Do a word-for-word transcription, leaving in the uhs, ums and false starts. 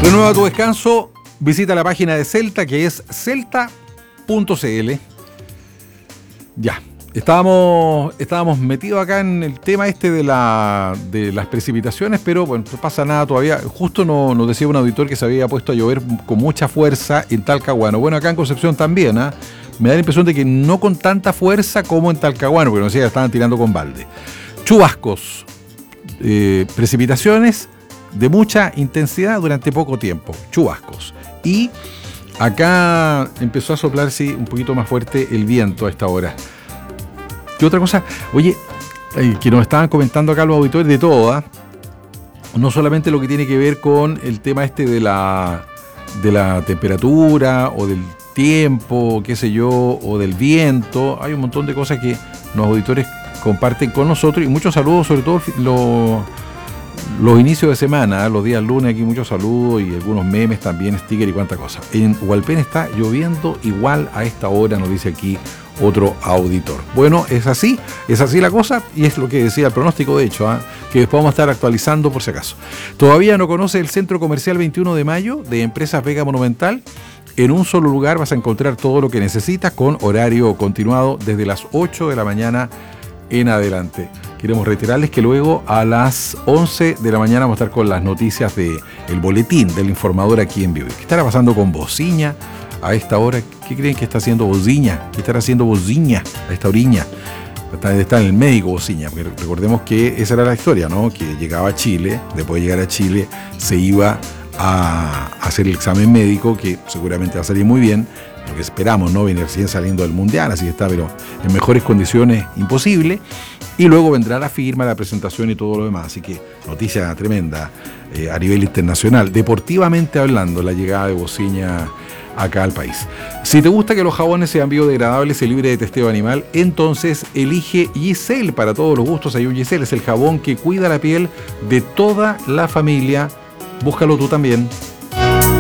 De nuevo a tu descanso, visita la página de Celta, que es celta punto c l. Ya, estábamos, estábamos metidos acá en el tema este de, la, de las precipitaciones, pero bueno, no pasa nada todavía. Justo no, nos decía un auditor que se había puesto a llover con mucha fuerza en Talcahuano. Bueno, acá en Concepción también, ¿eh? Me da la impresión de que no con tanta fuerza como en Talcahuano, porque no sé, estaban tirando con balde. Chubascos, eh, precipitaciones de mucha intensidad durante poco tiempo, chubascos. Y acá empezó a soplar, sí, un poquito más fuerte el viento a esta hora. ¿Qué otra cosa? Oye, eh, que nos estaban comentando acá los auditores de todo, ¿eh? No solamente lo que tiene que ver con el tema este de la, de la temperatura o del tiempo, qué sé yo, o del viento. Hay un montón de cosas que los auditores comparten con nosotros, y muchos saludos, sobre todo los... Los inicios de semana, los días lunes, aquí muchos saludos y algunos memes también, sticker y cuánta cosa. En Hualpén está lloviendo igual a esta hora, nos dice aquí otro auditor. Bueno, es así, es así la cosa, y es lo que decía el pronóstico, de hecho, ¿eh? Que después vamos a estar actualizando por si acaso. ¿Todavía no conoce el Centro Comercial veintiuno de mayo de Empresas Vega Monumental? En un solo lugar vas a encontrar todo lo que necesitas con horario continuado desde las ocho de la mañana en adelante. Queremos reiterarles que luego a las once de la mañana vamos a estar con las noticias del boletín del informador aquí en vivo. ¿Qué estará pasando con Bociña a esta hora? ¿Qué creen que está haciendo Bociña? ¿Qué estará haciendo Bociña a esta oriña? Está, está en el médico Bociña, porque recordemos que esa era la historia, ¿no? Que llegaba a Chile, después de llegar a Chile se iba a hacer el examen médico, que seguramente va a salir muy bien, lo que esperamos, ¿no? Viene recién saliendo del Mundial, así que está, pero en mejores condiciones imposible. Y luego vendrá la firma, la presentación y todo lo demás. Así que noticia tremenda eh, a nivel internacional. Deportivamente hablando, la llegada de Bociña acá al país. Si te gusta que los jabones sean biodegradables y libres de testeo animal, entonces elige Giselle. Para todos los gustos hay un Giselle. Es el jabón que cuida la piel de toda la familia. Búscalo tú también.